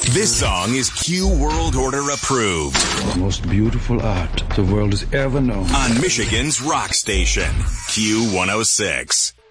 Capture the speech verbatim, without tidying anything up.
This song is Q World Order approved. The most beautiful art the world has ever known. On Michigan's rock station, Q one oh six.